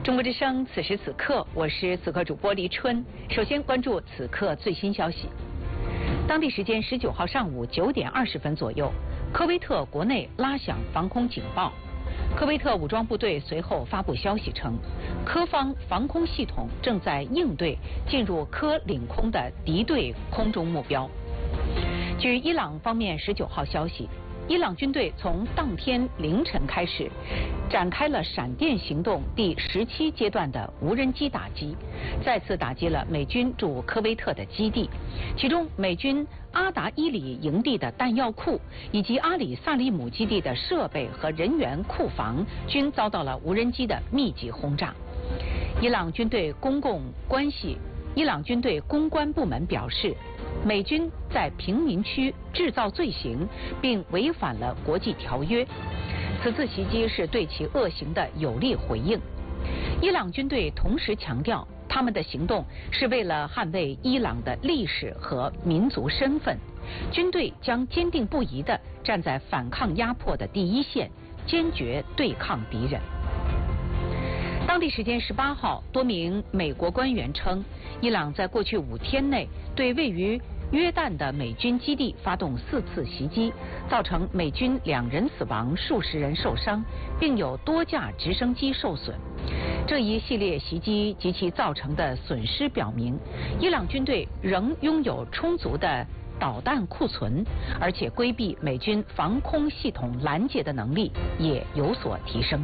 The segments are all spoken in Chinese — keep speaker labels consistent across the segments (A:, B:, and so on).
A: 中国之声，此时此刻，我是此刻主播黎春。首先关注此刻最新消息。当地时间19号上午9点20分左右，科威特国内拉响防空警报。科威特武装部队随后发布消息称，科方防空系统正在应对进入科领空的敌对空中目标。据伊朗方面19号消息，伊朗军队从当天凌晨开始展开了闪电行动第17阶段的无人机打击，再次打击了美军驻科威特的基地，其中美军阿达伊里营地的弹药库以及阿里萨利姆基地的设备和人员库房均遭到了无人机的密集轰炸。伊朗军队公关部门表示，美军在平民区制造罪行，并违反了国际条约。此次袭击是对其恶行的有力回应。伊朗军队同时强调，他们的行动是为了捍卫伊朗的历史和民族身份。军队将坚定不移地站在反抗压迫的第一线，坚决对抗敌人。当地时间18号，多名美国官员称，伊朗在过去5天内对位于约旦的美军基地发动4次袭击，造成美军2人死亡、数十人受伤，并有多架直升机受损。这一系列袭击及其造成的损失表明，伊朗军队仍拥有充足的导弹库存，而且规避美军防空系统拦截的能力也有所提升。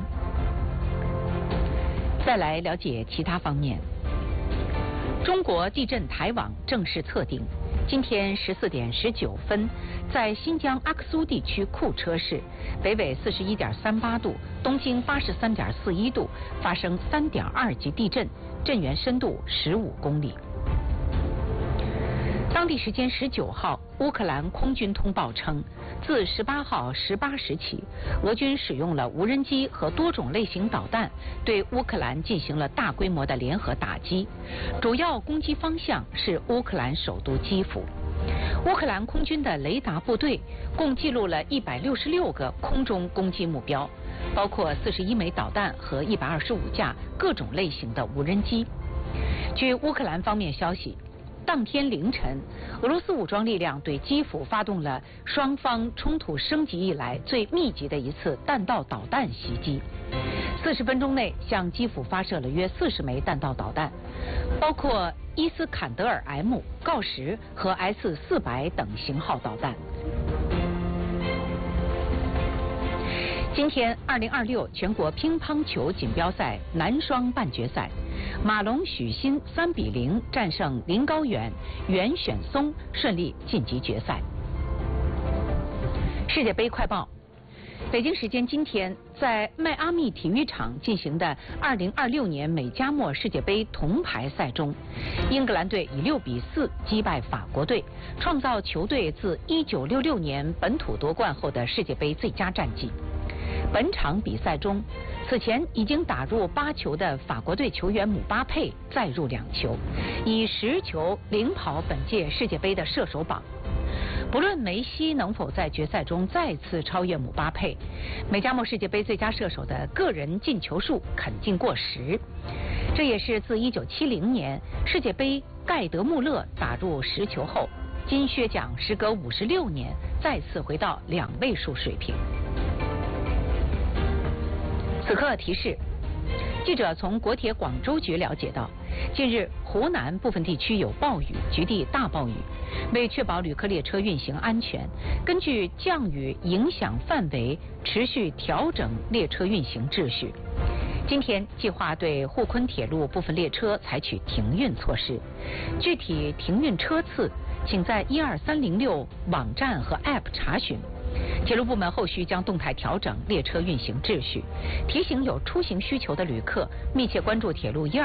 A: 再来了解其他方面。中国地震台网正式测定，今天14点19分，在新疆阿克苏地区库车市，北纬41.38度，东经83.41度，发生3.2级地震，震源深度15公里。当地时间19号，乌克兰空军通报称，自18号18时起，俄军使用了无人机和多种类型导弹，对乌克兰进行了大规模的联合打击，主要攻击方向是乌克兰首都基辅。乌克兰空军的雷达部队共记录了166个空中攻击目标，包括41枚导弹和125架各种类型的无人机。据乌克兰方面消息，当天凌晨，俄罗斯武装力量对基辅发动了双方冲突升级以来最密集的一次弹道导弹袭击。40分钟内向基辅发射了约40枚弹道导弹，包括伊斯坎德尔 M、锆石和 S-400等型号导弹。今天2026全国乒乓球锦标赛男双半决赛，马龙许昕3比0战胜林高远、袁选松，顺利晋级决赛。世界杯快报。北京时间今天，在迈阿密体育场进行的2026年美加墨世界杯铜牌赛中，英格兰队以6比4击败法国队，创造球队自1966年本土夺冠后的世界杯最佳战绩。本场比赛中，此前已经打入8球的法国队球员姆巴佩再入2球，以10球领跑本届世界杯的射手榜。不论梅西能否在决赛中再次超越姆巴佩，美加墨世界杯最佳射手的个人进球数肯定过10，这也是自1970年世界杯盖德穆勒打入10球后，金靴奖时隔56年再次回到2位数水平。此刻提示，记者从国铁广州局了解到，近日湖南部分地区有暴雨，局地大暴雨。为确保旅客列车运行安全，根据降雨影响范围持续调整列车运行秩序。今天计划对沪昆铁路部分列车采取停运措施，具体停运车次请在12306网站和 App 查询。铁路部门后续将动态调整列车运行秩序，提醒有出行需求的旅客密切关注铁路123